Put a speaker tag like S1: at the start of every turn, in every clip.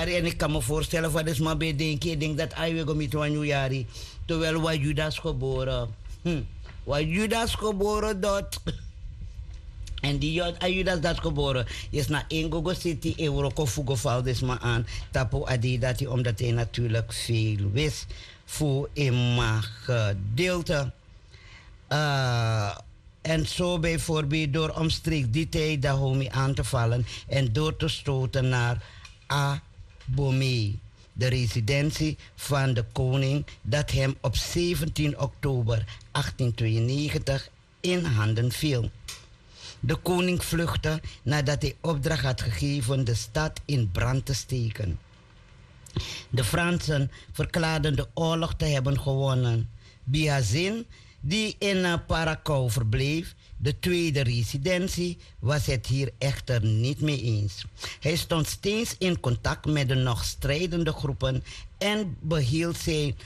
S1: Januari. En ik kan me voorstellen wat is maar bij denk ik denk dat hij weer met Januari. Terwijl wat Judas geboren. Wat Judas geboren dat. En die Judas dat geboren is naar Ingogo City Euroko Fugoval dus maar aan. Tapo adi dat hij omdat hij natuurlijk veel wist voor in gedeelte. En zo bijvoorbeeld door omstreeks die tijd Dahomey aan te vallen en door te stoten naar Abomey, de residentie van de koning, dat hem op 17 oktober 1892 in handen viel. De koning vluchtte nadat hij opdracht had gegeven de stad in brand te steken. De Fransen verklaarden de oorlog te hebben gewonnen. Biazin, die in Paracau verbleef, de tweede residentie, was het hier echter niet mee eens. Hij stond steeds in contact met de nog strijdende groepen en behield zijn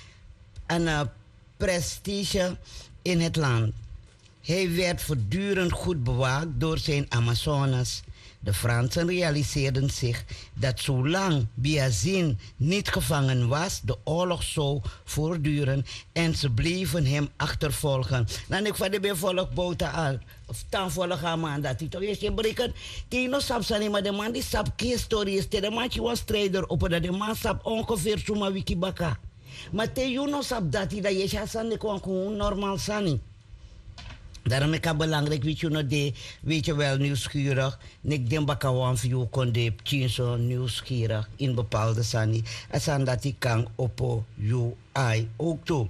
S1: prestige in het land. Hij werd voortdurend goed bewaakt door zijn Amazones. De Fransen realiseerden zich dat zolang Biazin niet gevangen was, de oorlog zou voortduren en ze bleven hem achtervolgen. Dan ik van de bevolk boten al, of dan volgen aan man dat hij toch eerst je breken. Tino sap sani, maar de man die sap historie is, de man die was strijder op dat de man sap ongeveer zomaar wikibaka. Maar te you no sap dat hij dat je sani gewoon normaal sani. Daarom is het belangrijk, weet je wel, nieuwsgierig. Ik denk dat ik van kon de zo nieuwsgierig in bepaalde sani. En dat ik kan op je ook toe.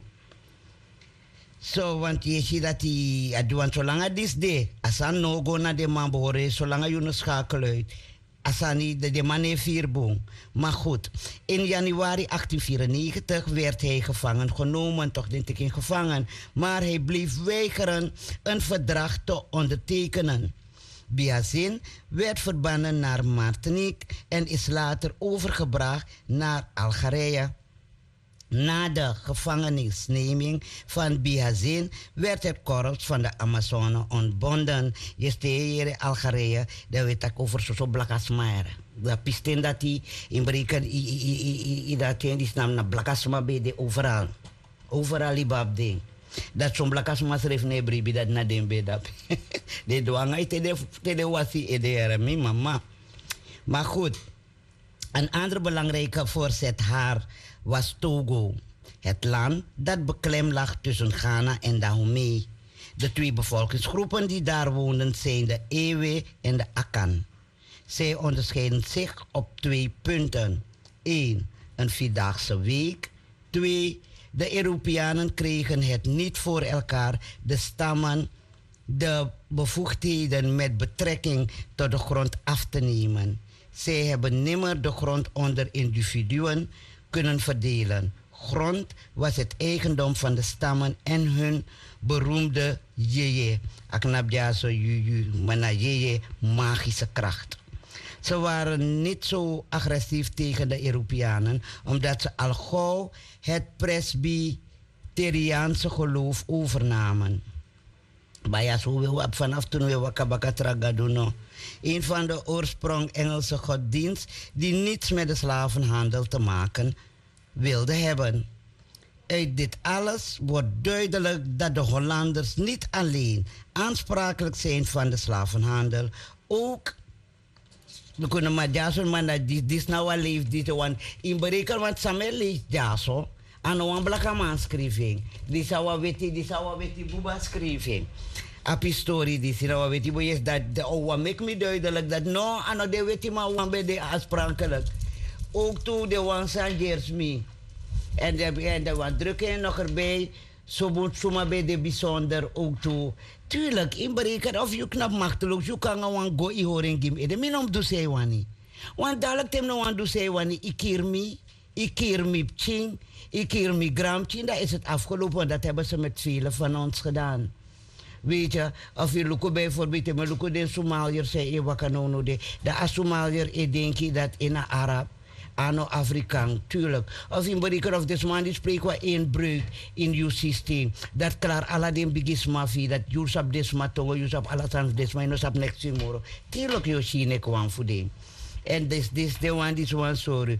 S1: Zo, want je ziet dat hij, zolang het is de, als hij no go naar de man behoren, zolang je een schakel uit. Asani, de man heeft 4 boom. Maar goed, in januari 1894 werd hij gevangen genomen, toch denk ik in gevangen. Maar hij bleef weigeren een verdrag te ondertekenen. Biazin werd verbannen naar Martinique en is later overgebracht naar Algerije. Na de gevangenisneming van Biazin werd het korps van de Amazone ontbonden. Je steekt hier in Algerije, dat weet ik over zo'n blakasmaar. Dat pisten dat hij in breken, dat hij die naam naar blakasma bij de overal. Overal die bab ding. Dat zo'n blakasma schreef nee bribi dat na den bedap. De douane te de wasi edere mama. Maar goed, een andere belangrijke voorzet haar was Togo, het land dat beklem lag tussen Ghana en Dahomey. De 2 bevolkingsgroepen die daar woonden zijn de Ewe en de Akan. Zij onderscheiden zich op 2 punten. 1. Een 4-daagse week. 2. De Europeanen kregen het niet voor elkaar de stammen de bevoegdheden met betrekking tot de grond af te nemen. Zij hebben nimmer de grond onder individuen kunnen verdelen. Grond was het eigendom van de stammen en hun beroemde jeje. Aknabja zo juju, mana jeje, magische kracht. Ze waren niet zo agressief tegen de Europeanen, omdat ze al gauw het Presbyteriaanse geloof overnamen. Vanaf toen we wakabakatraga doen. Een van de oorsprong Engelse godsdienst die niets met de slavenhandel te maken wilde hebben. Uit dit alles wordt duidelijk dat de Hollanders niet alleen aansprakelijk zijn van de slavenhandel, ook we kunnen maar jason man dat dit nou al leeft dit want in bereken want Samuel leest jaso aan een blakaman schrijving. Die zou weten buba schrijving. Op historie die zou weten boeien dat wat make me duidelijk dat no ano de weten maar wan bij de aansprakelijk. Ook toe de wan sanjers me. En de wat drukken nog erbij. Zo moet zomaar bij de bijzonder ook toe. Tuurlijk, in bereken of je knap machteloos, je kan gewoon go i horen gim. De minom doe zij wani. Want dadelijk tem no wan doe zij wani. Ik keer me ching, ik keer me gramching. Dat is het afgelopen. Dat hebben ze met velen van ons gedaan. Weet je, of je lukt bijvoorbeeld, maar lukt de Somaliër zei je wakanono de. De Somaliër denk je dat in een Arab. Ano Afrikaan, tuurlijk. Of in bereken of des man die spreekt wat inbreuk in uw systeem. Dat klaar aladdin bigis mafie, dat je sap des matongo, je sap alasans des maar je sap next tomorrow. Tuurlijk je chine kwam voor ding. En this the one sorry.